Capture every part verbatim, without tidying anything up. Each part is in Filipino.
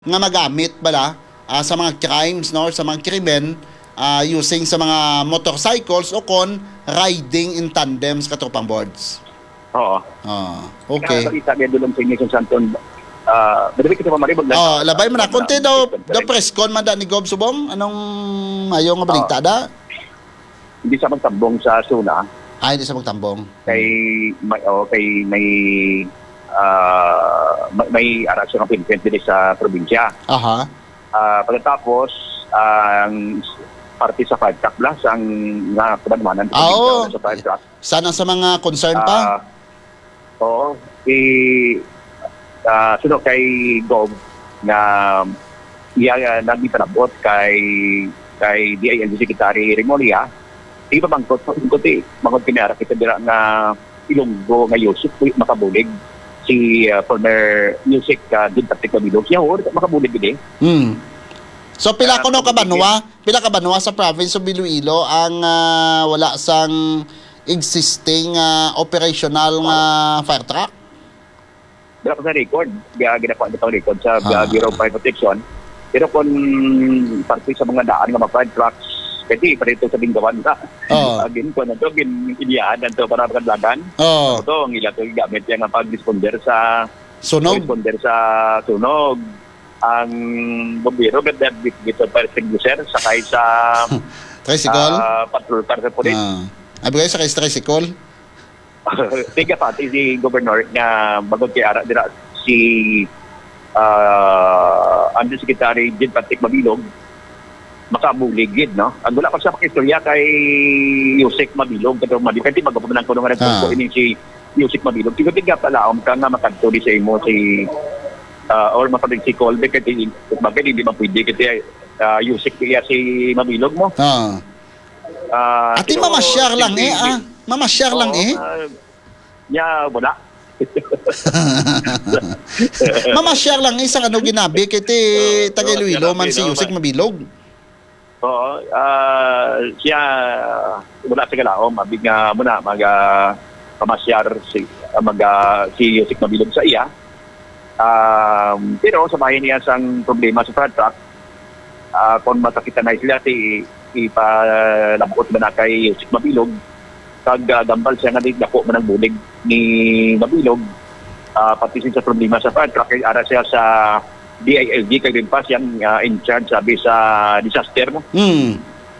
nga magamit bala ah, sa mga crimes no sa mga krimen ah, using sa mga motorcycles o kon riding in tandems katropang boards. Oo. Ah, okay. Kaya balita niya doon sa inyo sa Santon. Ah, uh, kita pamaribog na. Oh, labay mo na konti daw daw press con man da ni Gob Subong anong mayo nga balita da? Hindi sa magtambong sa Suna. Ay, hindi sa magtambong. Kay may oh, kay may uh, may, may arasyon ng pinipent din sa probinsya. Aha. Uh, pagkatapos, ang uh, parte sa five truck blast, ang nga kabanaman ng oh, sa five truck. Sana sa mga concern pa? Uh, oo. I, uh, sunod kay Gob na iya uh, nagbitanabot kay kay D I L G Secretary Remolia. Iba bang kuti mangod kinara kita dira nga Ilonggo nga Yusuf makabulig si uh, former music uh, din taktik Mabilog siya or makabulig gid. Hmm. So pila uh, kuno ka banwa? Pila ka banwa sa province of Iloilo ang uh, wala sang existing uh, operational nga uh, fire truck? Dira ko sa record, ginakuha ko sa record sa ah. Bureau of Fire Protection. Pero kung parte sa mga daan nga mga fire trucks kasi parito sa Bingawan ka. Oh. Agin ko na to, giniyaan na to para magkadlagan. Oh. Ito, ang ila to gamit yan ang pag-responder sa sunog. Responder sa sunog. Ang bombero, ganda dito para sigluser, sakay sa tricycle? Uh, patrol para sa polis. Ah. Abi kayo sakay sa tricycle? Tiga pati si Governor na bagod kay Ara, dira, si uh, Undersecretary Jin Patrick Mabilog, makabuligid, no? Ang wala pa siya pakistorya kay Yusek Mabilog, katong Mabilog. Kasi magapamanang ko nung nga nagpunto ah. ini si Yusek Mabilog. Tiga-tiga pala, um, ka nga makagto di sa imo si uh, or mapalig si Colbe, kasi bakit hindi mapwede kasi uh, Yusek kaya si Mabilog mo. Ah. Uh, Ati so, mamasyar lang eh, ah. Mamasyar oh, lang eh. Uh, ya, wala. Mamasyar lang eh, isang ano ginabi, kiti uh, Tagailoilo man si Yusek Mabilog. Oo, uh, siya wala sa galaom, mabig nga muna mag uh, pamasyar si uh, mag uh, si Yusek Mabilog sa iya. Um, pero sa bahay niya sang problema sa fire truck, uh, kung matakita na sila si ipalabot ba na kay Yusek Mabilog, kag uh, gambal siya nga din dako man ang bulig ni Mabilog, uh, pati sa problema sa fire truck, kay ara siya sa D I L G kay rin pa siyang uh, in charge sabi sa disaster mo. Hmm.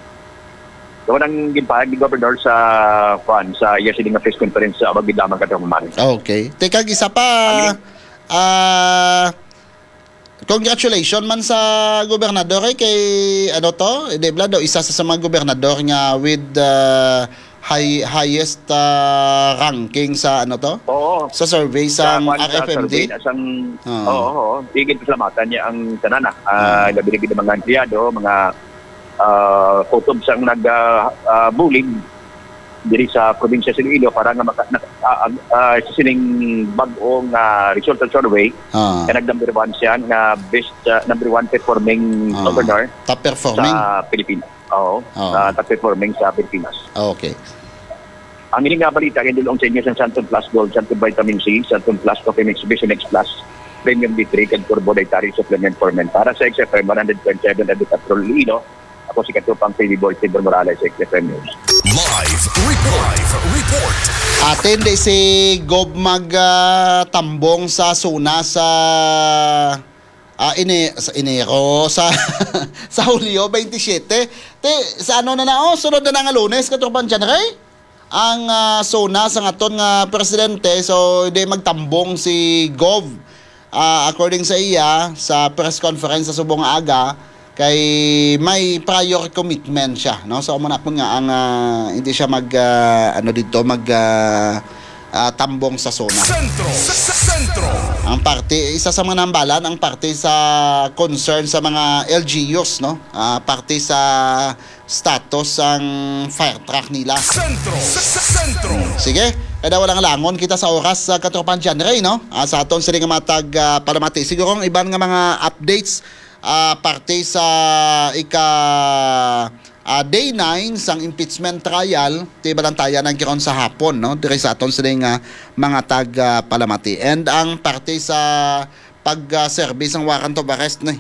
So, nang ginpahag ni Governor sa Juan sa yesterday nga press conference sa Abagid lamang katraman. Okay. Teka, isa pa, ah, uh, congratulations man sa gobernador eh, kay ano to, Debla daw, isa sa, sa mga gobernador nga with uh, high, highest uh, ranking sa ano to? Oo. Sa survey sa, sa R F M D? Sa oo, oo, oo. Tigil pasalamatan niya ang tanana. Uh, uh, Labi-labi ng mga empleyado, mga uh, kutob sang nag-bullying uh, uh, diri sa probinsya sa Iloilo para nga maka, na, uh, uh, sa sining bagong uh, result survey uh, na nag-number one siya nga best uh, number one performing uh, governor top performing sa Pilipinas. Oo, oh. uh, top performing sa Pilipinas. Okay. Ang ini nga balita kay dulong sa inyo sa Santon Plus Gold, Santon Vitamin C, Santon Plus Coffee Mix Vision X Plus, Premium D three, kag Turbo Dietary Supplement for Men. Para sa X F M one oh point seven at Patrol Ilo, ako si Katupang P D Boy, Silver Morales, X F M News. Live report. Live report. Atin di si Gob magtambong uh, sa Suna sa Ah, ini sa Enero sa sa Hulyo twenty-seven. Te sa ano na na oh, sunod na nga Lunes katong January. Ang uh, Suna sa ngaton nga presidente, so di magtambong si Gov. Uh, according sa iya sa press conference sa subong aga kay may prior commitment siya, no? So muna kun nga ang uh, hindi siya mag uh, ano dito mag uh, Uh, tambong sa Suna. Sentro, sentro. Ang parte, isa sa mga nambalan, ang parte sa concern sa mga L G Us, no? Uh, parte sa status ang fire truck nila. Sentro, sentro. Sige, kada walang langon kita sa oras sa uh, katropan January, no? Uh, sa aton sila nga matag uh, palamati. Siguro ang iban nga mga updates uh, parte sa ika Uh, day nine sang impeachment trial ti balantayan ang kiron sa hapon, no, dire sa aton sila nga mga tag uh, palamati. And ang parte sa pag-service ang warrant of arrest na.